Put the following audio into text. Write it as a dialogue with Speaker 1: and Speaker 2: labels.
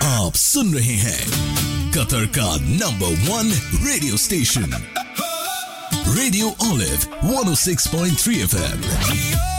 Speaker 1: आप सुन रहे हैं कतर का number 1 radio station radio olive 106.3 FM।